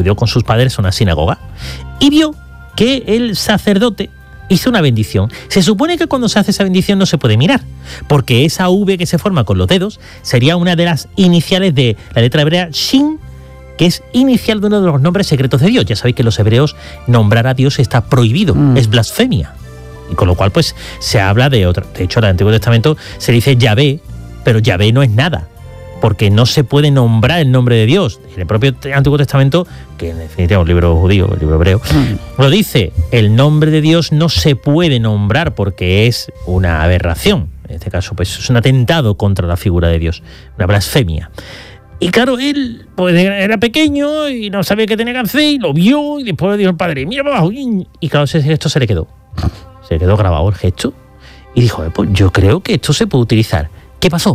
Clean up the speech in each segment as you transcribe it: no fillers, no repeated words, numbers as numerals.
acudió con sus padres a una sinagoga y vio que el sacerdote hizo una bendición. Se supone que cuando se hace esa bendición no se puede mirar, porque esa V que se forma con los dedos sería una de las iniciales de la letra hebrea Shin, que es inicial de uno de los nombres secretos de Dios. Ya sabéis que los hebreos nombrar a Dios está prohibido, es blasfemia. Y con lo cual pues se habla de otra. De hecho, en el Antiguo Testamento se dice Yahvé, pero Yahvé no es nada, porque no se puede nombrar el nombre de Dios. En el propio Antiguo Testamento, que en definitiva es un libro judío, el libro hebreo, lo dice, el nombre de Dios no se puede nombrar porque es una aberración. En este caso, pues es un atentado contra la figura de Dios, una blasfemia. Y claro, él pues, era pequeño y no sabía qué tenía que hacer, y lo vio, y después le dijo al padre, mira para abajo, y claro, ese gesto se le quedó grabado el gesto, y dijo, pues yo creo que esto se puede utilizar. ¿Qué pasó?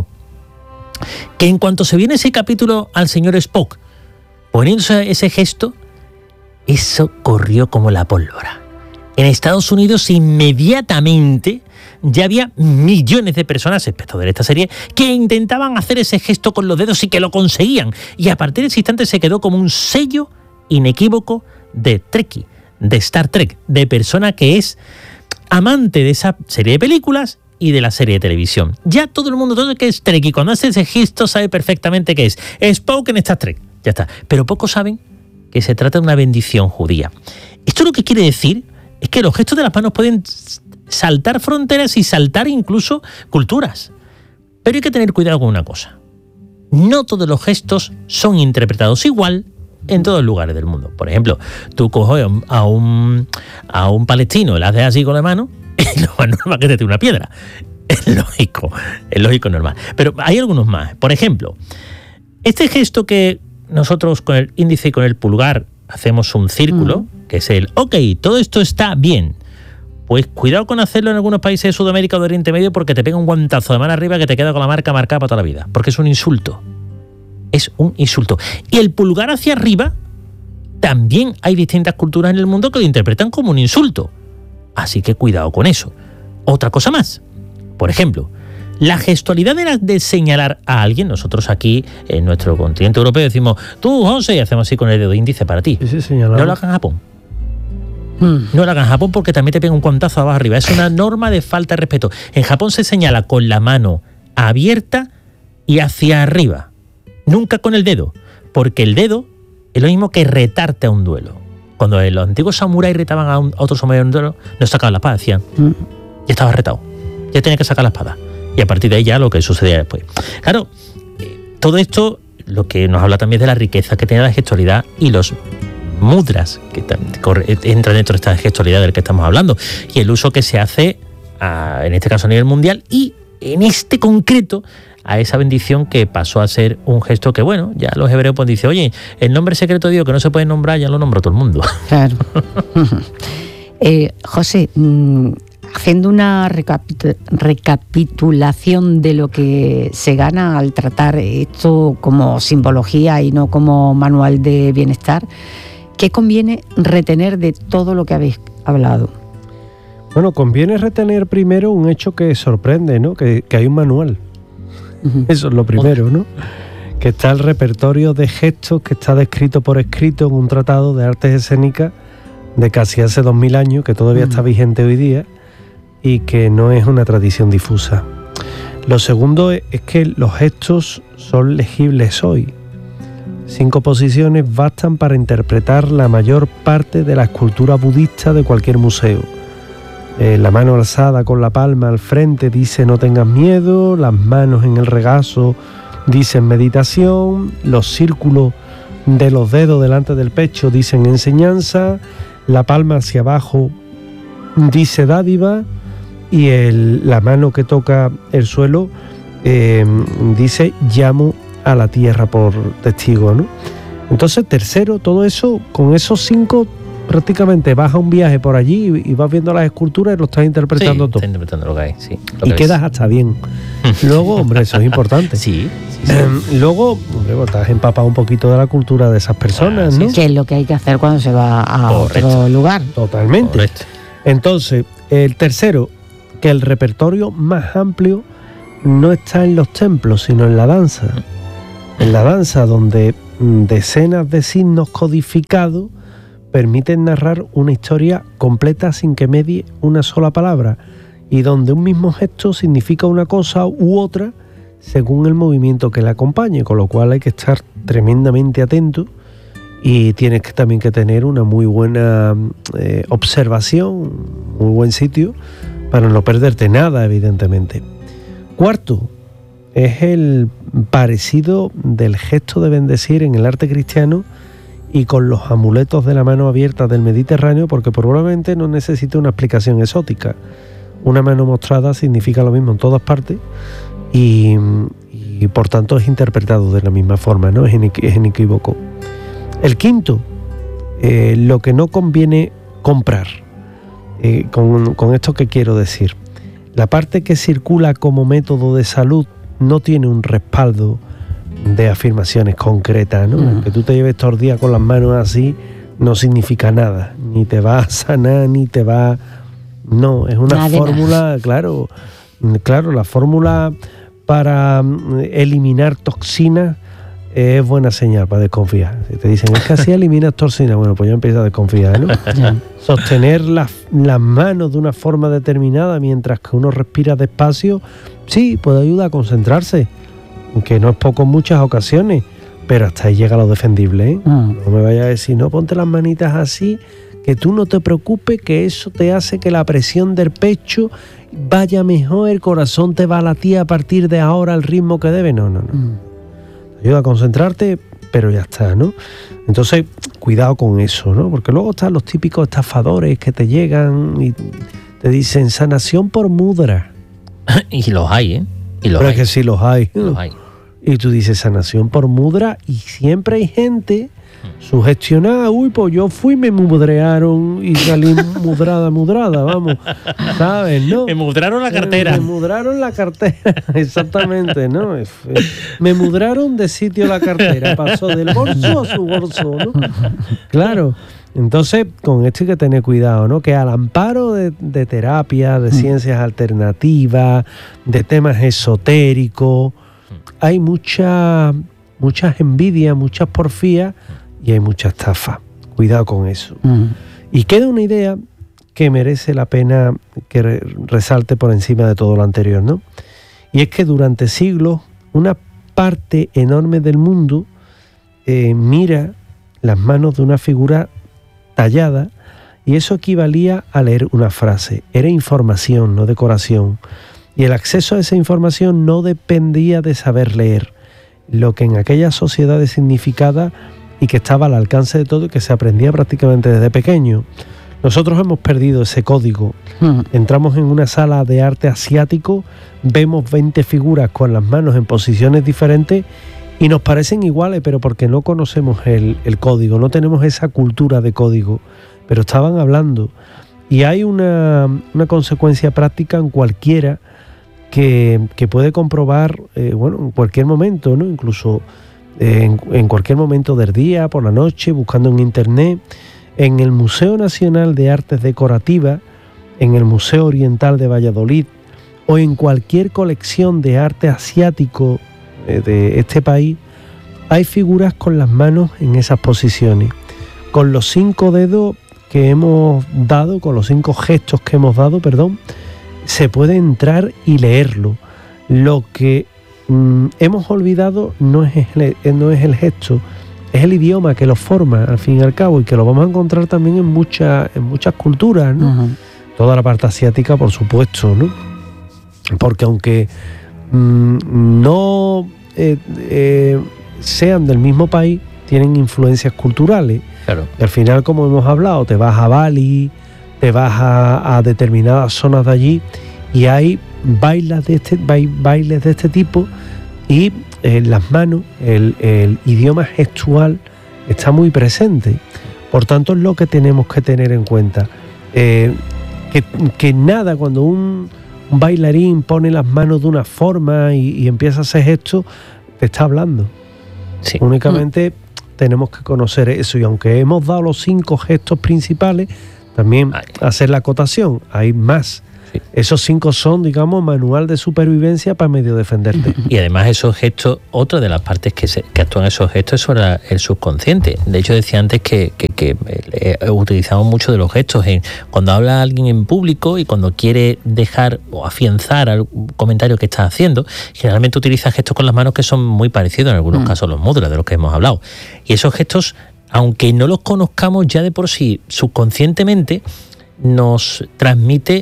Que en cuanto se viene ese capítulo al señor Spock poniéndose ese gesto, eso corrió como la pólvora. En Estados Unidos inmediatamente ya había millones de personas, espectadores de esta serie, que intentaban hacer ese gesto con los dedos y que lo conseguían. Y a partir de ese instante se quedó como un sello inequívoco de Trekkie, de Star Trek, de persona que es amante de esa serie de películas y de la serie de televisión. Ya todo el mundo, todo el que es Trekkie, cuando hace ese gesto sabe perfectamente qué es Spock en Star Trek. Ya está. Pero pocos saben que se trata de una bendición judía. Esto lo que quiere decir es que los gestos de las manos pueden saltar fronteras y saltar incluso culturas. Pero hay que tener cuidado con una cosa. No todos los gestos son interpretados igual en todos los lugares del mundo. Por ejemplo, tú coges a un palestino y le haces así con la mano, y lo más normal que te tire una piedra. Es lógico, normal. Pero hay algunos más. Por ejemplo, este gesto que nosotros con el índice y con el pulgar hacemos un círculo, que es el OK, todo esto está bien. Pues cuidado con hacerlo en algunos países de Sudamérica o de Oriente Medio, porque te pega un guantazo de mano arriba que te queda con la marca marcada para toda la vida. Porque es un insulto. Es un insulto. Y el pulgar hacia arriba, también hay distintas culturas en el mundo que lo interpretan como un insulto. Así que cuidado con eso. Otra cosa más. Por ejemplo, la gestualidad de señalar a alguien. Nosotros aquí, en nuestro continente europeo, decimos, tú, José, y hacemos así con el dedo índice para ti. Sí, no lo hagan en Japón. No lo hagan en Japón porque también te pega un guantazo abajo arriba. Es una norma de falta de respeto. En Japón se señala con la mano abierta y hacia arriba. Nunca con el dedo, porque el dedo es lo mismo que retarte a un duelo. Cuando los antiguos samuráis retaban a otro samurái a un duelo, no sacaban la espada, decían, ya estaba retado, ya tenía que sacar la espada. Y a partir de ahí ya lo que sucedía después. Claro, todo esto lo que nos habla también de la riqueza que tiene la gestualidad y los mudras que entran dentro de esta gestualidad del que estamos hablando, y el uso que se hace, en este caso a nivel mundial, y en este concreto, a esa bendición que pasó a ser un gesto que, bueno, ya los hebreos pues dicen, oye, el nombre secreto de Dios que no se puede nombrar, ya lo nombró todo el mundo. Claro. José, haciendo una recapitulación de lo que se gana al tratar esto como simbología y no como manual de bienestar, ¿qué conviene retener de todo lo que habéis hablado? Bueno, conviene retener primero un hecho que sorprende, ¿no? Que hay un manual. Eso es lo primero, ¿no? Que está el repertorio de gestos que está descrito por escrito en un tratado de artes escénicas de casi hace 2000 años, que todavía está vigente hoy día y que no es una tradición difusa. Lo segundo es que los gestos son legibles hoy. 5 posiciones bastan para interpretar la mayor parte de la escultura budista de cualquier museo. La mano alzada con la palma al frente dice no tengas miedo, las manos en el regazo dicen meditación, los círculos de los dedos delante del pecho dicen enseñanza, la palma hacia abajo dice dádiva y la mano que toca el suelo dice llamo a la tierra por testigo, ¿no? Entonces, tercero, todo eso, con esos 5 prácticamente vas a un viaje por allí y vas viendo las esculturas y lo estás interpretando todo. Estás interpretando lo que hay, sí. Y quedas hasta bien. Luego, hombre, eso es importante. Sí. Luego, hombre, pues, estás empapado un poquito de la cultura de esas personas, ¿no? Que es lo que hay que hacer cuando se va a otro lugar. Totalmente. Correcto. Entonces, el tercero, que el repertorio más amplio no está en los templos, sino en la danza. En la danza, donde decenas de signos codificados permiten narrar una historia completa sin que medie una sola palabra, y donde un mismo gesto significa una cosa u otra según el movimiento que le acompañe, con lo cual hay que estar tremendamente atento y tienes que también que tener una muy buena observación, muy buen sitio para no perderte nada, evidentemente. Cuarto, es el parecido del gesto de bendecir en el arte cristiano y con los amuletos de la mano abierta del Mediterráneo, porque probablemente no necesite una explicación exótica. Una mano mostrada significa lo mismo en todas partes y por tanto es interpretado de la misma forma, ¿no? Es inequívoco. El quinto, lo que no conviene comprar. Con esto que quiero decir, la parte que circula como método de salud no tiene un respaldo de afirmaciones concretas, ¿no? Que tú te lleves todo el día con las manos así no significa nada, ni te va a sanar, ni te va... No, es una fórmula, claro, la fórmula para eliminar toxinas es buena señal para desconfiar. Si te dicen, es que así eliminas toxinas, bueno, pues ya empiezas a desconfiar, ¿no? Sostener las manos de una forma determinada mientras que uno respira despacio, sí, puede ayudar a concentrarse, aunque no es poco en muchas ocasiones, pero hasta ahí llega lo defendible, ¿eh? No me vayas a decir, no, ponte las manitas así, que tú no te preocupes, que eso te hace que la presión del pecho vaya mejor, el corazón te va a latir a partir de ahora al ritmo que debe. No. Ayuda a concentrarte, pero ya está, ¿no? Entonces, cuidado con eso, ¿no? Porque luego están los típicos estafadores que te llegan y te dicen sanación por mudra. Y los hay, ¿eh? Pero es que sí los hay. Los hay. Y tú dices sanación por mudra y siempre hay gente sugestionada. Uy, pues yo fui, me mudrearon y salí mudrada, vamos. ¿Sabes, no? Me mudraron la cartera. Me mudraron la cartera, exactamente, ¿no? Me mudraron de sitio la cartera. Pasó del bolso a su bolso, ¿no? Claro. Entonces, con esto hay que tener cuidado, ¿no? Que al amparo de terapia, de ciencias alternativas, de temas esotéricos, hay muchas envidias, muchas porfías y hay mucha estafa. Cuidado con eso. Y queda una idea que merece la pena que resalte por encima de todo lo anterior, ¿no? Y es que durante siglos una parte enorme del mundo mira las manos de una figura tallada y eso equivalía a leer una frase. Era información, no decoración. Y el acceso a esa información no dependía de saber leer, lo que en aquellas sociedades significaba y que estaba al alcance de todo y que se aprendía prácticamente desde pequeño. Nosotros hemos perdido ese código. Entramos en una sala de arte asiático, vemos 20 figuras con las manos en posiciones diferentes y nos parecen iguales, pero porque no conocemos el código, no tenemos esa cultura de código. Pero estaban hablando. Y hay una consecuencia práctica en cualquiera que puede comprobar, en cualquier momento, ¿no? Incluso en cualquier momento del día, por la noche, buscando en internet, en el Museo Nacional de Artes Decorativas, en el Museo Oriental de Valladolid o en cualquier colección de arte asiático de este país, hay figuras con las manos en esas posiciones, con los 5 dedos que hemos dado, con los 5 gestos que hemos dado, se puede entrar y leerlo. Lo que hemos olvidado no es el gesto, es el idioma que lo forma al fin y al cabo, y que lo vamos a encontrar también en muchas culturas, ¿no? Toda la parte asiática, por supuesto, ¿no? Porque aunque no sean del mismo país, tienen influencias culturales. Claro. Y al final, como hemos hablado, te vas a Bali, te vas a determinadas zonas de allí y hay bailes de este tipo y las manos, el idioma gestual está muy presente. Por tanto, es lo que tenemos que tener en cuenta. Que nada, cuando un bailarín pone las manos de una forma y empieza a hacer gestos, te está hablando. Sí. Únicamente tenemos que conocer eso, y aunque hemos dado los 5 gestos principales, también hacer la acotación. Hay más Sí. Esos 5 son, digamos, manual de supervivencia para medio defenderte. Y además esos gestos, otra de las partes que actúan esos gestos es sobre el subconsciente. De hecho, decía antes que utilizamos mucho de los gestos cuando habla alguien en público y cuando quiere dejar o afianzar algún comentario que está haciendo, generalmente utiliza gestos con las manos que son muy parecidos, en algunos casos los mudras, de los que hemos hablado. Y esos gestos, aunque no los conozcamos ya de por sí, subconscientemente nos transmite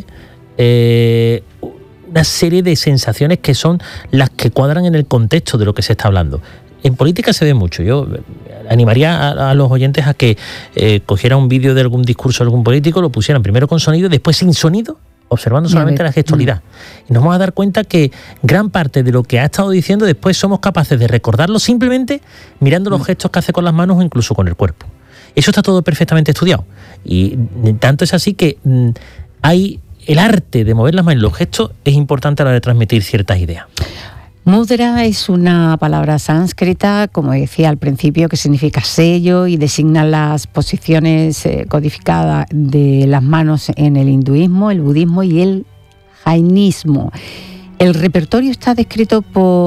una serie de sensaciones que son las que cuadran en el contexto de lo que se está hablando. En política se ve mucho. Yo animaría a los oyentes a que cogieran un vídeo de algún discurso de algún político, lo pusieran primero con sonido y después sin sonido, observando solamente la gestualidad. Y nos vamos a dar cuenta que gran parte de lo que ha estado diciendo después somos capaces de recordarlo simplemente mirando los gestos que hace con las manos o incluso con el cuerpo. Eso está todo perfectamente estudiado. Y tanto es así que hay el arte de mover las manos y los gestos es importante a la hora de transmitir ciertas ideas. Mudra es una palabra sánscrita, como decía al principio, que significa sello y designa las posiciones codificadas de las manos en el hinduismo, el budismo y el jainismo. El repertorio está descrito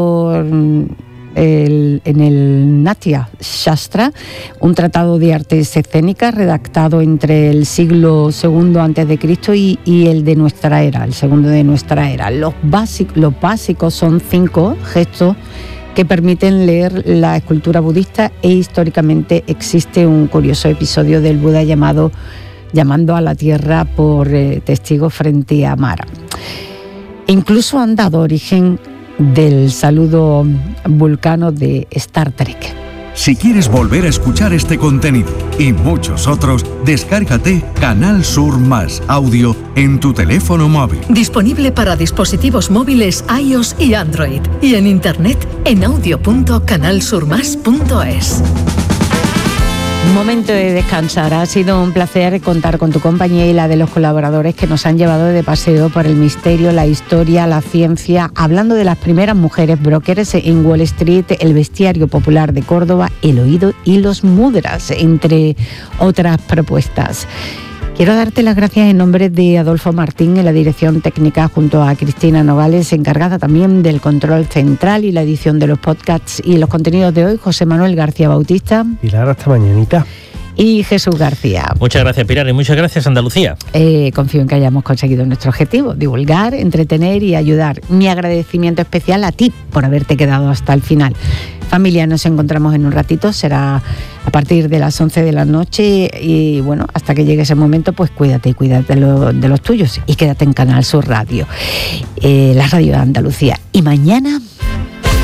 en el Natya Shastra, un tratado de artes escénicas redactado entre el siglo II a.C. y el de nuestra era, el segundo de nuestra era. Los básicos son 5 gestos que permiten leer la escultura budista, e históricamente existe un curioso episodio del Buda llamando a la tierra por testigo frente a Mara. Incluso han dado origen del saludo vulcano de Star Trek. Si quieres volver a escuchar este contenido y muchos otros, descárgate Canal Sur Más Audio en tu teléfono móvil. Disponible para dispositivos móviles iOS y Android. Y en internet en audio.canalsurmas.es. Momento de descansar. Ha sido un placer contar con tu compañía y la de los colaboradores que nos han llevado de paseo por el misterio, la historia, la ciencia, hablando de las primeras mujeres brokers en Wall Street, el bestiario popular de Córdoba, el oído y los mudras, entre otras propuestas. Quiero darte las gracias en nombre de Adolfo Martín en la dirección técnica, junto a Cristina Nogales, encargada también del control central y la edición de los podcasts y los contenidos de hoy, José Manuel García Bautista. Pilar, hasta mañanita. Y Jesús García. Muchas gracias, Pilar, y muchas gracias, Andalucía. Confío en que hayamos conseguido nuestro objetivo, divulgar, entretener y ayudar. Mi agradecimiento especial a ti por haberte quedado hasta el final. Familia, nos encontramos en un ratito, será a partir de las 11 de la noche y bueno, hasta que llegue ese momento, pues cuídate de los tuyos y quédate en Canal Sur Radio, la radio de Andalucía. Y mañana